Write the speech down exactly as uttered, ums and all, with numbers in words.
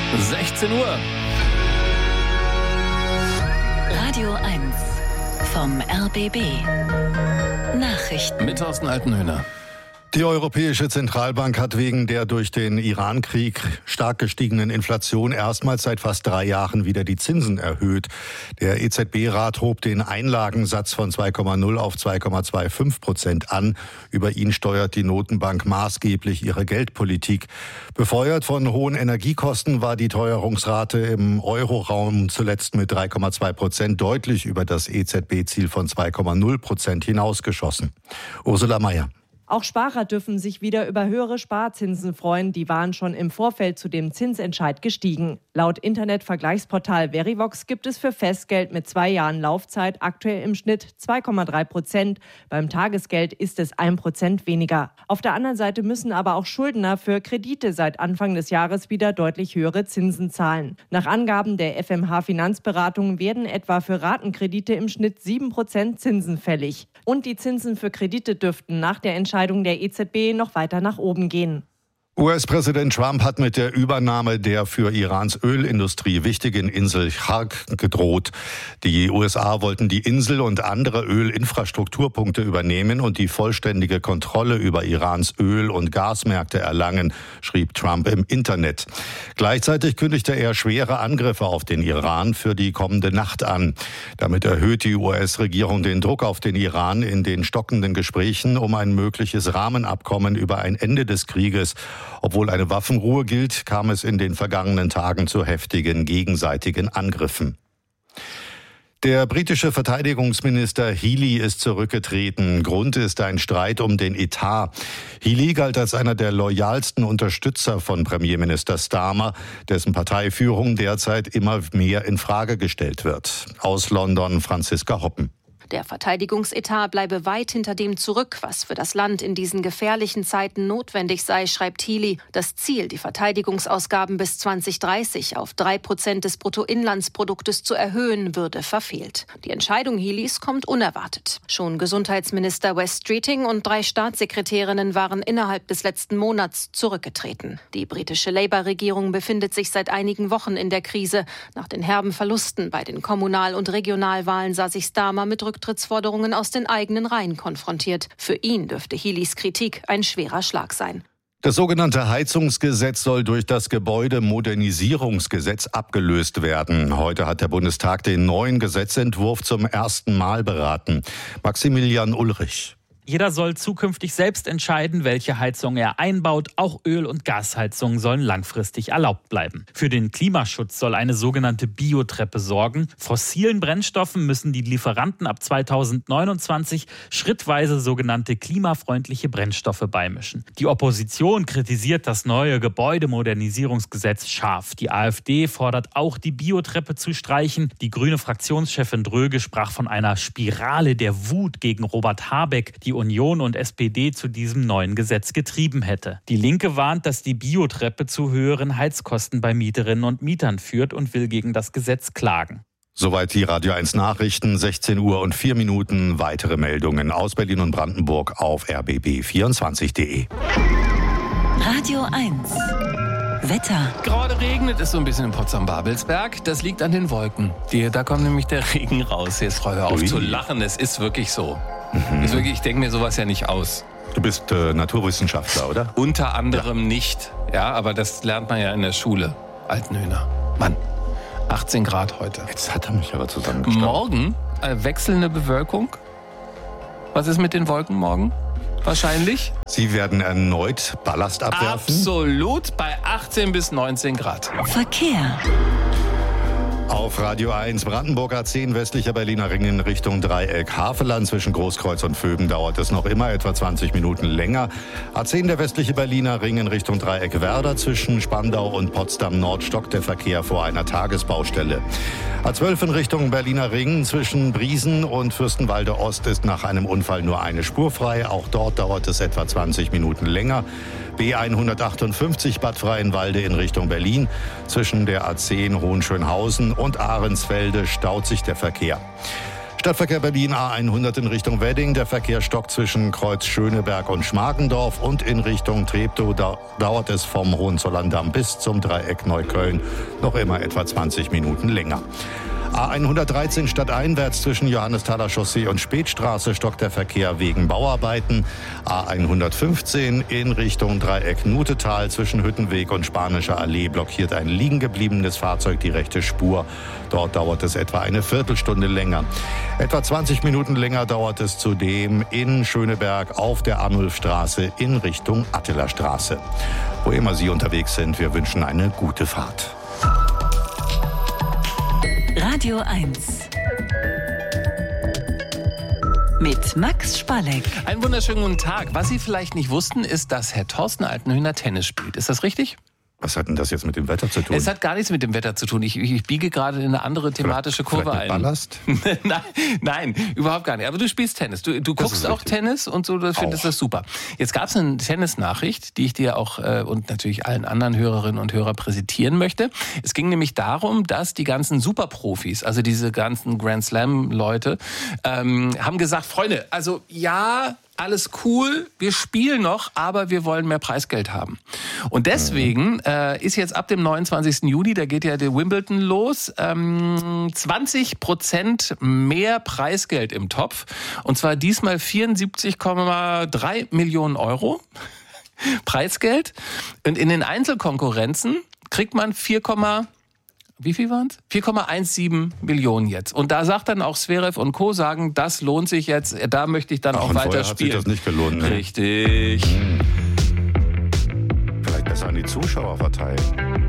sechzehn Uhr. Radio eins vom R B B. Nachrichten. Mit Thorsten Altenhöhner. Die Europäische Zentralbank hat wegen der durch den Iran-Krieg stark gestiegenen Inflation erstmals seit fast drei Jahren wieder die Zinsen erhöht. Der E Z B-Rat hob den Einlagensatz von zwei Komma null auf zwei Komma fünfundzwanzig Prozent an. Über ihn steuert die Notenbank maßgeblich ihre Geldpolitik. Befeuert von hohen Energiekosten war die Teuerungsrate im Euroraum zuletzt mit drei Komma zwei Prozent deutlich über das E Z B-Ziel von zwei Komma null Prozent hinausgeschossen. Ursula Mayer. Auch Sparer dürfen sich wieder über höhere Sparzinsen freuen. Die waren schon im Vorfeld zu dem Zinsentscheid gestiegen. Laut Internetvergleichsportal Verivox gibt es für Festgeld mit zwei Jahren Laufzeit aktuell im Schnitt zwei Komma drei Prozent. Beim Tagesgeld ist es ein Prozent weniger. Auf der anderen Seite müssen aber auch Schuldner für Kredite seit Anfang des Jahres wieder deutlich höhere Zinsen zahlen. Nach Angaben der F M H Finanzberatung werden etwa für Ratenkredite im Schnitt sieben Prozent Zinsen fällig. Und die Zinsen für Kredite dürften nach der Entscheidung der E Z B noch weiter nach oben gehen. U S-Präsident Trump hat mit der Übernahme der für Irans Ölindustrie wichtigen Insel Chark gedroht. Die U S A wollten die Insel und andere Ölinfrastrukturpunkte übernehmen und die vollständige Kontrolle über Irans Öl- und Gasmärkte erlangen, schrieb Trump im Internet. Gleichzeitig kündigte er schwere Angriffe auf den Iran für die kommende Nacht an. Damit erhöht die U S-Regierung den Druck auf den Iran in den stockenden Gesprächen um ein mögliches Rahmenabkommen über ein Ende des Krieges. Obwohl eine Waffenruhe gilt, kam es in den vergangenen Tagen zu heftigen gegenseitigen Angriffen. Der britische Verteidigungsminister Healey ist zurückgetreten. Grund ist ein Streit um den Etat. Healey galt als einer der loyalsten Unterstützer von Premierminister Starmer, dessen Parteiführung derzeit immer mehr in Frage gestellt wird. Aus London Franziska Hoppen. Der Verteidigungsetat bleibe weit hinter dem zurück, was für das Land in diesen gefährlichen Zeiten notwendig sei, schreibt Healey. Das Ziel, die Verteidigungsausgaben bis zwanzig dreißig auf drei Prozent des Bruttoinlandsproduktes zu erhöhen, würde verfehlt. Die Entscheidung Healeys kommt unerwartet. Schon Gesundheitsminister Wes Streeting und drei Staatssekretärinnen waren innerhalb des letzten Monats zurückgetreten. Die britische Labour-Regierung befindet sich seit einigen Wochen in der Krise. Nach den herben Verlusten bei den Kommunal- und Regionalwahlen sah sich Starmer mit Rücktrittsforderungen aus den eigenen Reihen konfrontiert. Für ihn dürfte Healeys Kritik ein schwerer Schlag sein. Das sogenannte Heizungsgesetz soll durch das Gebäudemodernisierungsgesetz abgelöst werden. Heute hat der Bundestag den neuen Gesetzentwurf zum ersten Mal beraten. Maximilian Ulrich. Jeder soll zukünftig selbst entscheiden, welche Heizung er einbaut. Auch Öl- und Gasheizungen sollen langfristig erlaubt bleiben. Für den Klimaschutz soll eine sogenannte Biotreppe sorgen. Fossilen Brennstoffen müssen die Lieferanten ab zweitausendneunundzwanzig schrittweise sogenannte klimafreundliche Brennstoffe beimischen. Die Opposition kritisiert das neue Gebäudemodernisierungsgesetz scharf. Die AfD fordert auch, die Biotreppe zu streichen. Die grüne Fraktionschefin Dröge sprach von einer Spirale der Wut gegen Robert Habeck, die Union und S P D zu diesem neuen Gesetz getrieben hätte. Die Linke warnt, dass die Biotreppe zu höheren Heizkosten bei Mieterinnen und Mietern führt und will gegen das Gesetz klagen. Soweit die Radio eins Nachrichten, sechzehn Uhr und vier Minuten. Weitere Meldungen aus Berlin und Brandenburg auf r b b vierundzwanzig punkt d e. Radio eins. Wetter. Gerade regnet es so ein bisschen in Potsdam-Babelsberg. Das liegt an den Wolken. Die, da kommt nämlich der Regen raus. Jetzt hör auf zu lachen. Es ist wirklich so. Mhm. Ist wirklich, ich denke mir sowas ja nicht aus. Du bist äh, Naturwissenschaftler, oder? Unter anderem ja. nicht. Ja, aber das lernt man ja in der Schule. Altenhöhner. Mann, achtzehn Grad heute. Jetzt hat er mich aber zusammengestellt. Morgen äh, wechselnde Bewölkung. Was ist mit den Wolken morgen? Wahrscheinlich. Sie werden erneut Ballast abwerfen. Absolut, bei achtzehn bis neunzehn Grad. Verkehr. Auf Radio eins Brandenburg A zehn westlicher Berliner Ring in Richtung Dreieck Haveland. Zwischen Großkreuz und Vöben dauert es noch immer etwa zwanzig Minuten länger. A zehn der westliche Berliner Ring in Richtung Dreieck Werder. Zwischen Spandau und Potsdam Nord stockt der Verkehr vor einer Tagesbaustelle. A zwölf in Richtung Berliner Ring. Zwischen Briesen und Fürstenwalde Ost ist nach einem Unfall nur eine Spur frei. Auch dort dauert es etwa zwanzig Minuten länger. B hundertachtundfünfzig Bad Freienwalde in Richtung Berlin. Zwischen der A zehn Hohenschönhausen und Ahrensfelde staut sich der Verkehr. Stadtverkehr Berlin A hundert in Richtung Wedding. Der Verkehr stockt zwischen Kreuz Schöneberg und Schmargendorf. Und in Richtung Treptow da dauert es vom Hohenzollerndamm bis zum Dreieck Neukölln noch immer etwa zwanzig Minuten länger. A hundertdreizehn stadteinwärts zwischen Johannesthaler Chaussee und Spätstraße stockt der Verkehr wegen Bauarbeiten. A hundertfünfzehn in Richtung Dreieck Nutetal zwischen Hüttenweg und Spanischer Allee blockiert ein liegen gebliebenes Fahrzeug die rechte Spur. Dort dauert es etwa eine Viertelstunde länger. Etwa zwanzig Minuten länger dauert es zudem in Schöneberg auf der Arnulfstraße in Richtung Attilerstraße. Wo immer Sie unterwegs sind, wir wünschen eine gute Fahrt. Radio eins mit Max Spalleck. Einen wunderschönen guten Tag. Was Sie vielleicht nicht wussten, ist, dass Herr Thorsten Altenhöhner Tennis spielt. Ist das richtig? Was hat denn das jetzt mit dem Wetter zu tun? Es hat gar nichts mit dem Wetter zu tun. Ich, ich biege gerade in eine andere thematische vielleicht, Kurve vielleicht mit ein. Ballast? nein, nein, überhaupt gar nicht. Aber du spielst Tennis. Du, du guckst auch Tennis und so, das findest das super. Jetzt gab es eine Tennis-Nachricht, die ich dir auch äh, und natürlich allen anderen Hörerinnen und Hörern präsentieren möchte. Es ging nämlich darum, dass die ganzen Superprofis, also diese ganzen Grand Slam-Leute, ähm, haben gesagt, Freunde, also ja, alles cool, wir spielen noch, aber wir wollen mehr Preisgeld haben. Und deswegen äh, ist jetzt ab dem neunundzwanzigsten Juni, da geht ja der Wimbledon los, ähm, zwanzig Prozent mehr Preisgeld im Topf. Und zwar diesmal vierundsiebzig Komma drei Millionen Euro Preisgeld. Und in den Einzelkonkurrenzen kriegt man vier, wie viel waren es? vier Komma siebzehn Millionen jetzt. Und da sagt dann auch Zverev und Co. sagen, das lohnt sich jetzt, da möchte ich dann Ach, auch und weiter spielen. Hat spielen. sich das nicht gelohnt, ne? Richtig. Vielleicht besser an die Zuschauer verteilen.